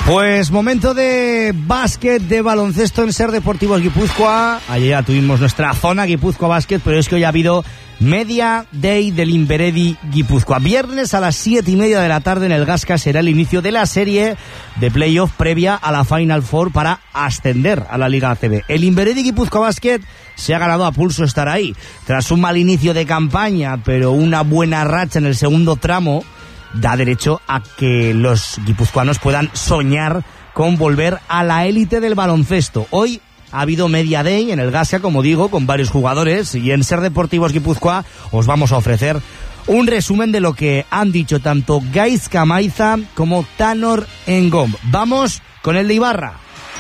Pues momento de básquet, de baloncesto en Ser Deportivos Guipúzcoa. Ayer ya tuvimos nuestra zona Guipúzcoa Básquet, pero es que hoy ha habido Media Day del Inberedi Guipúzcoa. Viernes a las 7:30 de la tarde en el Gasca será el inicio de la serie de playoff previa a la Final Four para ascender a la Liga ACB. El Inberedi Guipúzcoa Básquet se ha ganado a pulso estar ahí. Tras un mal inicio de campaña, pero una buena racha en el segundo tramo, da derecho a que los guipuzcoanos puedan soñar con volver a la élite del baloncesto. Hoy ha habido Media Day en el Gasca, como digo, con varios jugadores, y en Ser Deportivos Guipúzcoa os vamos a ofrecer un resumen de lo que han dicho tanto Gaizka Maiza como Tanor Engom. Vamos con el de Ibarra.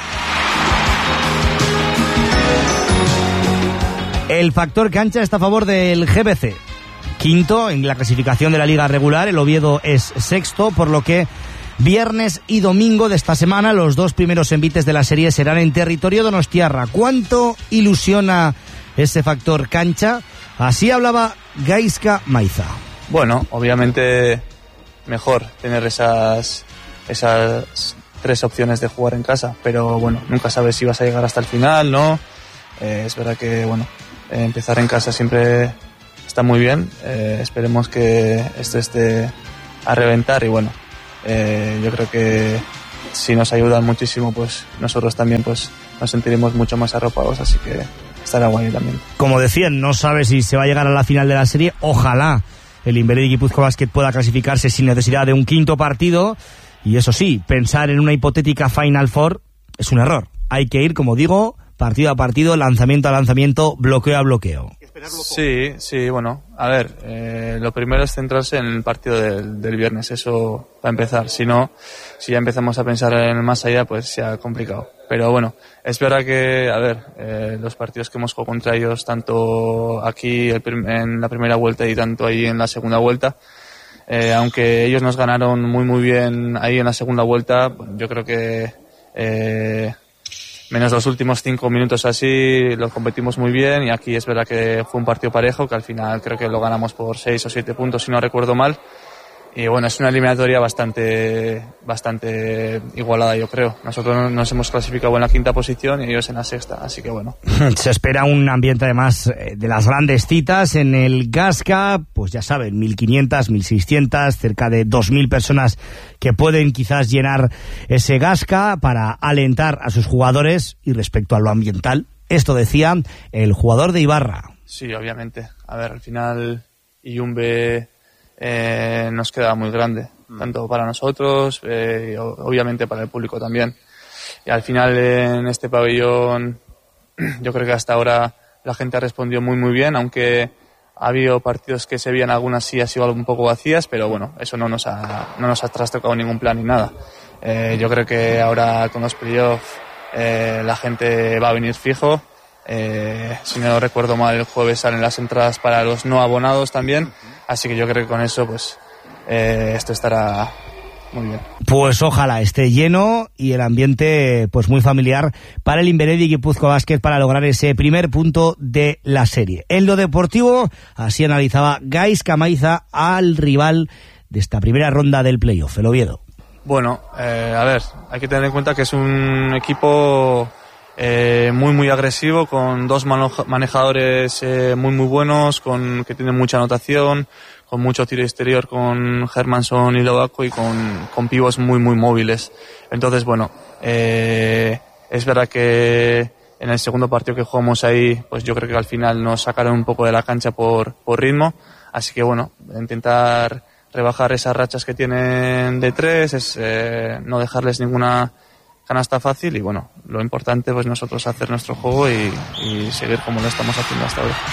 El factor cancha está a favor del GBC. Quinto en la clasificación de la liga regular, el Oviedo es sexto, por lo que viernes y domingo de esta semana los dos primeros envites de la serie serán en territorio donostiarra. ¿Cuánto ilusiona ese factor cancha? Así hablaba Gaizka Maiza. Bueno, obviamente mejor tener esas tres opciones de jugar en casa, pero bueno, nunca sabes si vas a llegar hasta el final, ¿no? Es verdad que bueno, empezar en casa siempre está muy bien, esperemos que esto esté a reventar y bueno, yo creo que si nos ayudan muchísimo, pues nosotros también pues nos sentiremos mucho más arropados, así que estará guay también. Como decían, no sabe si se va a llegar a la final de la serie, ojalá el Inberedi Guipúzcoa Básquet pueda clasificarse sin necesidad de un quinto partido, y eso sí, pensar en una hipotética Final Four es un error, hay que ir, como digo, partido a partido, lanzamiento a lanzamiento, bloqueo a bloqueo. Sí, bueno, a ver, lo primero es centrarse en el partido del viernes, eso va a empezar, si no, si ya empezamos a pensar en más allá, pues sea complicado. Pero bueno, es verdad que, a ver, los partidos que hemos jugado contra ellos, tanto aquí en la primera vuelta y tanto ahí en la segunda vuelta, aunque ellos nos ganaron muy bien ahí en la segunda vuelta, yo creo que menos los últimos 5 minutos así, lo competimos muy bien y aquí es verdad que fue un partido parejo, que al final creo que lo ganamos por 6 o 7 puntos si no recuerdo mal. Y bueno, es una eliminatoria bastante igualada, yo creo. Nosotros nos hemos clasificado en la quinta posición y ellos en la sexta, así que bueno. Se espera un ambiente además de las grandes citas en el Gasca, pues ya saben, 1.500, 1.600, cerca de 2.000 personas que pueden quizás llenar ese Gasca para alentar a sus jugadores. Y respecto a lo ambiental, esto decía el jugador de Ibarra. Sí, obviamente. A ver, al final Iyumbe nos queda muy grande, tanto para nosotros, y obviamente para el público también. Y al final en este pabellón yo creo que hasta ahora la gente ha respondido muy bien, aunque ha habido partidos que se veían algunas sí ha sido un poco vacías, pero bueno, eso no nos ha trastocado ningún plan ni nada. Yo creo que ahora con los playoffs la gente va a venir fijo. Si no recuerdo mal, el jueves salen las entradas para los no abonados también, así que yo creo que con eso pues esto estará muy bien. Pues ojalá esté lleno y el ambiente pues muy familiar para el Inberedi Guipúzcoa Básquet para lograr ese primer punto de la serie. En lo deportivo, así analizaba Gaizka Maiza al rival de esta primera ronda del playoff, el Oviedo. Bueno, a ver, hay que tener en cuenta que es un equipo muy agresivo, con dos manejadores muy buenos, que tienen mucha anotación, con mucho tiro exterior, con Hermansson y Lovaco, y con pivos muy móviles. Entonces bueno, es verdad que en el segundo partido que jugamos ahí, pues yo creo que al final nos sacaron un poco de la cancha por ritmo, así que bueno, intentar rebajar esas rachas que tienen de tres, es no dejarles ninguna canasta fácil y bueno, lo importante pues nosotros hacer nuestro juego y seguir como lo estamos haciendo hasta ahora.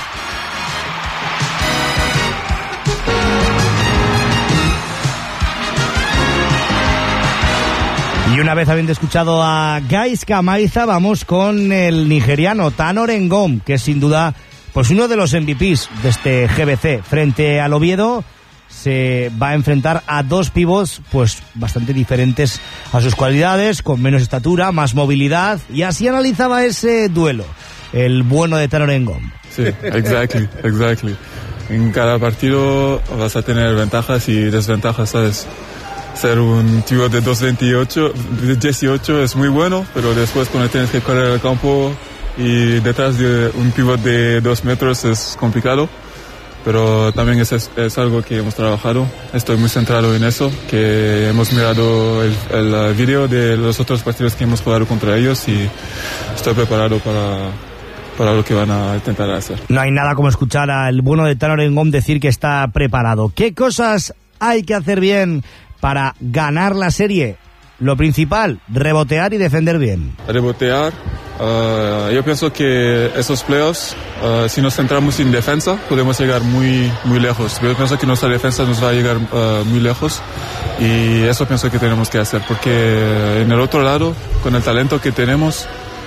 Y una vez habiendo escuchado a Gaizka Maiza, vamos con el nigeriano Tanor Engom, que es sin duda pues uno de los MVPs de este GBC. Frente al Oviedo se va a enfrentar a dos pivots pues bastante diferentes a sus cualidades, con menos estatura, más movilidad, y así analizaba ese duelo el bueno de Tanor Engom. Sí, exactly. En cada partido vas a tener ventajas y desventajas, ¿sabes? ser un pivot de 2.18 es muy bueno, pero después cuando tienes que correr el campo y detrás de un pivot de 2 metros es complicado. Pero también es algo que hemos trabajado. Estoy muy centrado en eso, que hemos mirado el vídeo de los otros partidos que hemos jugado contra ellos y estoy preparado para lo que van a intentar hacer. No hay nada como escuchar al bueno de Tanor Engom decir que está preparado. ¿Qué cosas hay que hacer bien para ganar la serie? Lo principal, rebotear y defender bien. Rebotear. Yo pienso que esos playoffs, si nos centramos en defensa, podemos llegar muy, muy lejos. Yo pienso que nuestra defensa nos va a llegar muy lejos y eso pienso que tenemos que hacer, porque en el otro lado, con el talento que tenemos,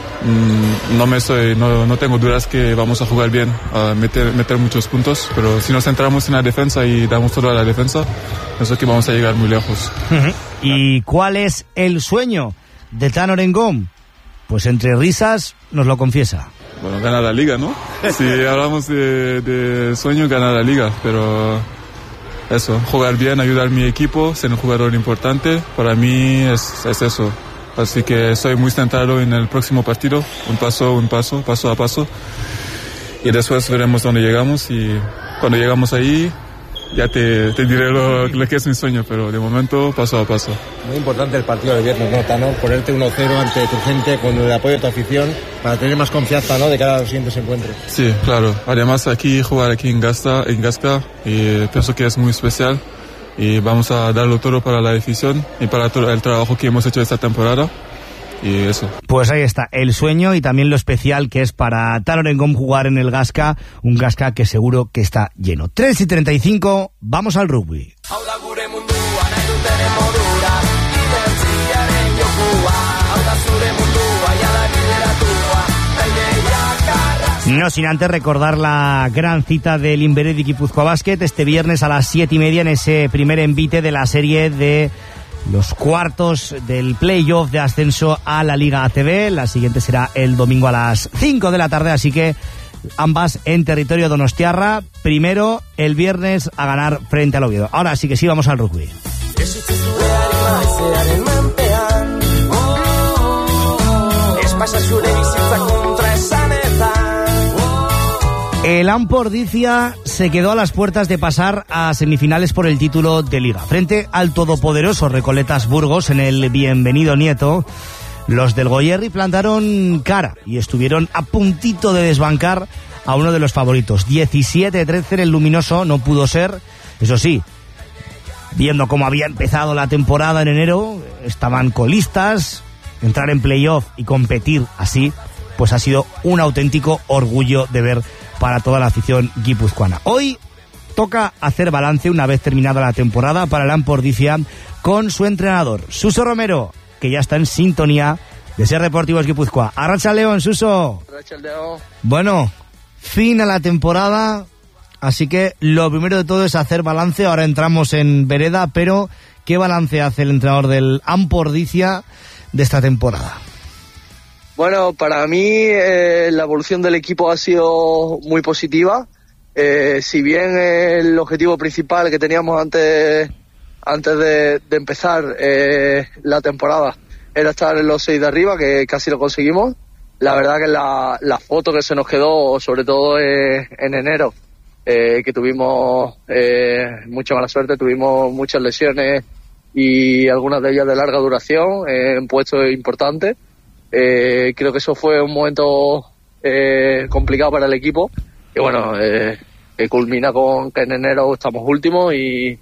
no tengo dudas que vamos a jugar bien, a meter muchos puntos, pero si nos centramos en la defensa y damos toda la defensa, pienso que vamos a llegar muy lejos. ¿Y cuál es el sueño de Tanor Engom? Pues entre risas nos lo confiesa. Bueno, ganar la liga, ¿no? Si hablamos de sueño, ganar la liga, pero eso, jugar bien, ayudar a mi equipo, ser un jugador importante, para mí es eso. Así que estoy muy centrado en el próximo partido, paso a paso, y después veremos dónde llegamos, y cuando llegamos ahí ya te diré lo que es mi sueño, pero de momento paso a paso. Muy importante el partido de viernes, ¿no, Tano? Ponerte 1-0 ante tu gente con el apoyo de tu afición para tener más confianza, ¿no?, de cara a los siguientes encuentros. Sí, claro. Además jugar aquí en Gasca, y pienso que es muy especial y vamos a darlo todo para la afición y para todo el trabajo que hemos hecho esta temporada. Y eso. Pues ahí está, el sueño y también lo especial que es para Tanor Engom jugar en el Gasca, un Gasca que seguro que está lleno. 3:35, vamos al rugby. No sin antes recordar la gran cita del Inveredi Guipúzcoa Basket este viernes a las 7:30 en ese primer envite de la serie de los cuartos del playoff de ascenso a la Liga ACB. La siguiente será el domingo a las 5 de la tarde, así que ambas en territorio donostiarra. Primero el viernes a ganar frente al Oviedo. Ahora sí que sí, vamos al rugby. El Ampordicia se quedó a las puertas de pasar a semifinales por el título de Liga. Frente al todopoderoso Recoletas Burgos en el Bienvenido Nieto, los del Goyerri plantaron cara y estuvieron a puntito de desbancar a uno de los favoritos. 17-13 en el Luminoso, no pudo ser. Eso sí, viendo cómo había empezado la temporada en enero, estaban colistas, entrar en playoff y competir así, pues ha sido un auténtico orgullo de ver para toda la afición guipuzcoana. Hoy toca hacer balance una vez terminada la temporada para el Ampordicia con su entrenador, Suso Romero, que ya está en sintonía de Ser Deportivos Guipúzcoa. Arratsaldeon, Suso. Arratsaldeon. Bueno, fin a la temporada, así que lo primero de todo es hacer balance. Ahora entramos en vereda, pero ¿qué balance hace el entrenador del Ampordicia de esta temporada? Bueno, para mí la evolución del equipo ha sido muy positiva. Si bien el objetivo principal que teníamos antes de empezar la temporada era estar en los 6 de arriba, que casi lo conseguimos, la verdad que la foto que se nos quedó, sobre todo en enero, que tuvimos mucha mala suerte, tuvimos muchas lesiones y algunas de ellas de larga duración en puestos importantes. Creo que eso fue un momento complicado para el equipo y bueno, que culmina con que en enero estamos últimos y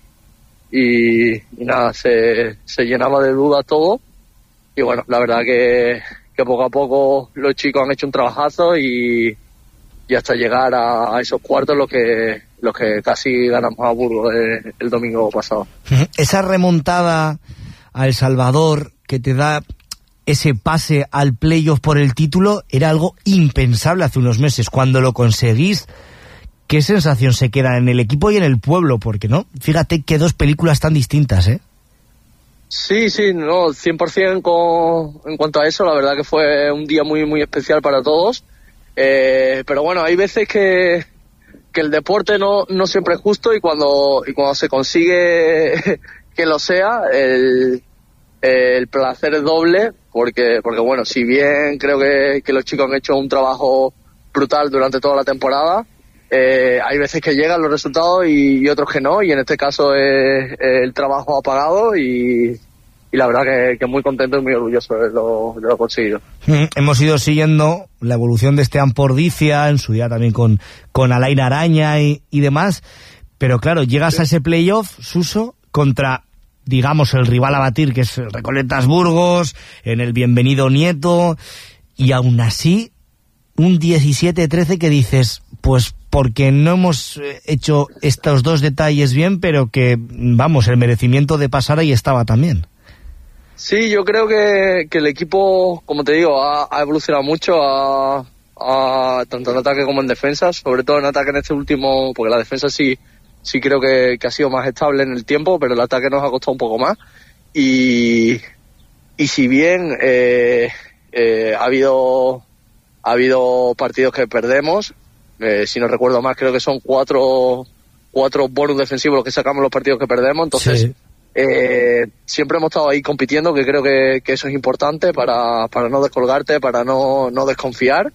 nada, se llenaba de dudas todo y bueno, la verdad que poco a poco los chicos han hecho un trabajazo y hasta llegar a esos cuartos los que casi ganamos a Burgos el domingo pasado. Esa remontada a El Salvador que te da ese pase al playoff por el título era algo impensable hace unos meses. Cuando lo conseguís, ¿qué sensación se queda en el equipo y en el pueblo? Porque no, fíjate qué dos películas tan distintas, ¿eh? Sí, no, 100% en cuanto a eso. La verdad que fue un día muy, muy especial para todos. Pero bueno, hay veces que el deporte no siempre es justo y cuando se consigue lo sea, el placer es doble, porque bueno, si bien creo que los chicos han hecho un trabajo brutal durante toda la temporada, hay veces que llegan los resultados y otros que no, y en este caso el trabajo ha pagado y la verdad que muy contento y muy orgulloso de lo conseguido. Hemos ido siguiendo la evolución de Esteban Pordicia, en su día también con Alain Araña y demás, pero claro, llegas a ese playoff, Suso, contra, digamos, el rival a batir, que es el Recoletas Burgos, en el Bienvenido Nieto, y aún así, un 17-13 que dices, pues porque no hemos hecho estos dos detalles bien, pero que, vamos, el merecimiento de pasar ahí estaba también. Sí, yo creo que el equipo, como te digo, ha evolucionado mucho tanto en ataque como en defensa, sobre todo en ataque en este último, porque la defensa sí creo que ha sido más estable en el tiempo, pero el ataque nos ha costado un poco más. Y si bien ha habido partidos que perdemos, si no recuerdo más, creo que son cuatro bonus defensivos los que sacamos los partidos que perdemos, entonces... Sí. Siempre hemos estado ahí compitiendo, que creo que eso es importante para no descolgarte, para no desconfiar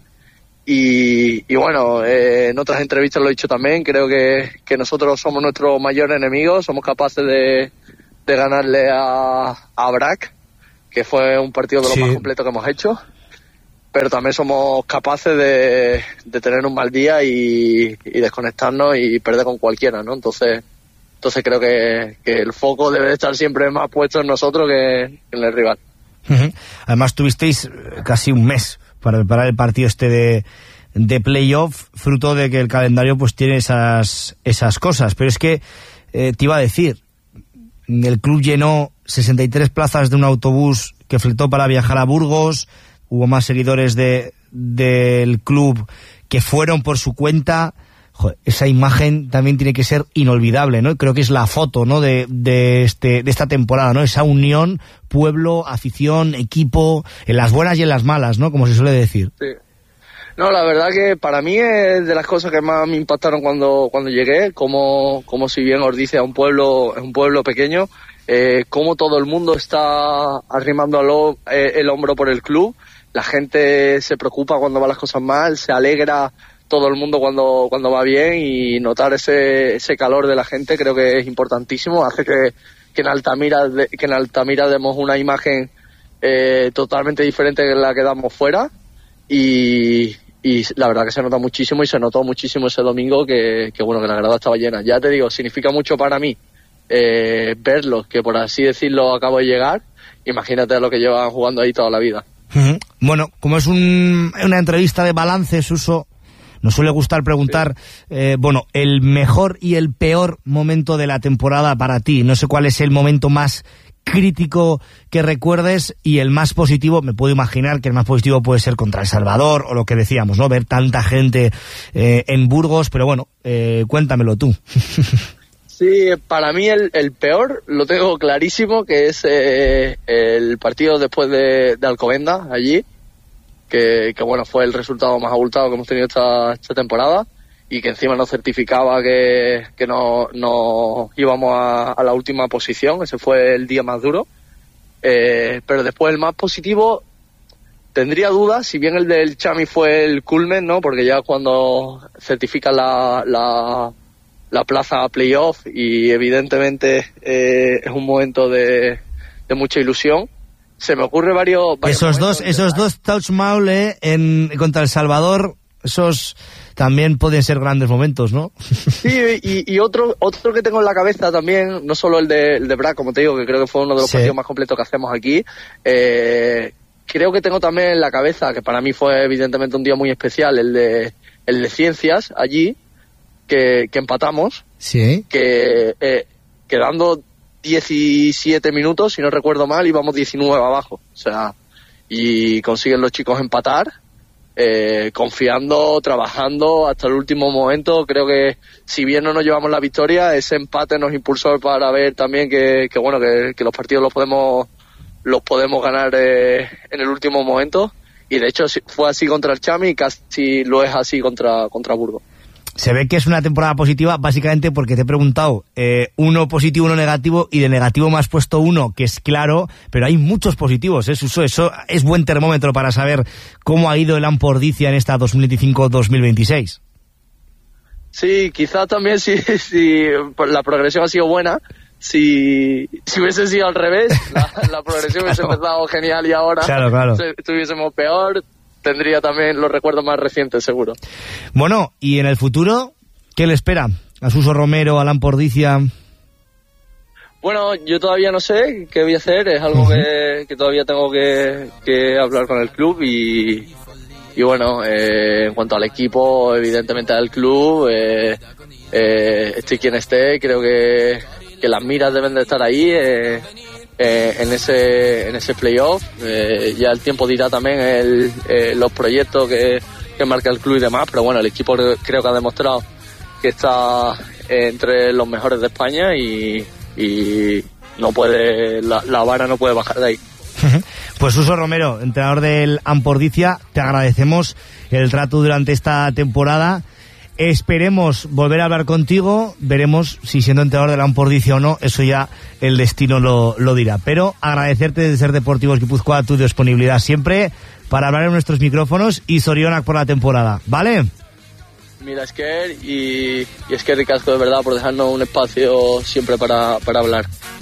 y bueno, en otras entrevistas lo he dicho también, creo que nosotros somos nuestro mayor enemigo, somos capaces de ganarle a BRAC, que fue un partido de los más completos que hemos hecho, pero también somos capaces de tener un mal día y desconectarnos y perder con cualquiera, ¿no? Entonces creo que el foco debe estar siempre más puesto en nosotros que en el rival. Además tuvisteis casi un mes para preparar el partido de playoff, fruto de que el calendario pues tiene esas cosas. Pero es que te iba a decir, el club llenó 63 plazas de un autobús que fletó para viajar a Burgos, hubo más seguidores del club que fueron por su cuenta. Joder, esa imagen también tiene que ser inolvidable, ¿no? Creo que es la foto, ¿no? de esta temporada, ¿no? Esa unión, pueblo, afición, equipo, en las buenas y en las malas, ¿no? Como se suele decir. Sí. No, la verdad que para mí es de las cosas que más me impactaron cuando llegué, como si bien os dice, es un pueblo pequeño, como todo el mundo está arrimando el hombro por el club, la gente se preocupa cuando van las cosas mal, se alegra todo el mundo cuando va bien, y notar ese calor de la gente creo que es importantísimo, hace que en Altamira demos una imagen totalmente diferente de la que damos fuera, y la verdad que se nota muchísimo, y se notó muchísimo ese domingo que bueno, que la grada estaba llena. Ya te digo, significa mucho para mí verlos, que por así decirlo acabo de llegar, imagínate lo que llevan jugando ahí toda la vida. Bueno, como es una entrevista de balance, Suso, nos suele gustar preguntar, el mejor y el peor momento de la temporada para ti. No sé cuál es el momento más crítico que recuerdes, y el más positivo, me puedo imaginar que el más positivo puede ser contra El Salvador, o lo que decíamos, ¿no? Ver tanta gente en Burgos, pero bueno, cuéntamelo tú. Sí, para mí el peor lo tengo clarísimo, que es el partido después de Alcobendas, allí, que bueno, fue el resultado más abultado que hemos tenido esta temporada, y que encima nos certificaba que no íbamos a la última posición. Ese fue el día más duro, pero después el más positivo tendría dudas, si bien el del Chami fue el culmen, ¿no? Porque ya cuando certifica la plaza a playoff, y evidentemente es un momento de mucha ilusión. Se me ocurre varios esos dos touch maule contra El Salvador, esos también pueden ser grandes momentos, ¿no? Sí, y otro que tengo en la cabeza también, no solo el de BRAC, como te digo, que creo que fue uno de los partidos más completos que hacemos aquí, creo que tengo también en la cabeza, que para mí fue evidentemente un día muy especial, el de Ciencias, allí, que empatamos, sí, que quedando 17 minutos, si no recuerdo mal, íbamos 19 abajo, o sea, y consiguen los chicos empatar, confiando, trabajando hasta el último momento. Creo que si bien no nos llevamos la victoria, ese empate nos impulsó para ver también que los partidos los podemos ganar en el último momento, y de hecho fue así contra el Chami y casi lo es así contra Burgos. Se ve que es una temporada positiva básicamente porque te he preguntado uno positivo, uno negativo, y de negativo me has puesto uno que es claro, pero hay muchos positivos. Eso es buen termómetro para saber cómo ha ido el Ampordicia en esta 2025-2026. Sí, quizás también si la progresión ha sido buena. Si hubiese sido al revés, la progresión hubiese empezado genial y ahora estuviésemos peor, tendría también los recuerdos más recientes, seguro. Bueno, y en el futuro, ¿qué le espera a Suso Romero, a Lampordicia? Bueno, yo todavía no sé qué voy a hacer, es algo que todavía tengo que hablar con el club y bueno, en cuanto al equipo, evidentemente al club, esté quien esté, creo que las miras deben de estar ahí en ese playoff. Ya el tiempo dirá también los proyectos que marca el club y demás, pero bueno, el equipo creo que ha demostrado que está entre los mejores de España y no puede, la vara no puede bajar de ahí. Pues Suso Romero, entrenador del Ampordicia, te agradecemos el trato durante esta temporada. Esperemos volver a hablar contigo, veremos si siendo entrenador del Ampordicia o no, eso ya el destino lo dirá. Pero agradecerte desde Ser Deportivos Guipúzcoa tu disponibilidad siempre para hablar en nuestros micrófonos y zorionak por la temporada, ¿vale? Mira, Esker y Esker y Casco, de verdad, por dejarnos un espacio siempre para hablar.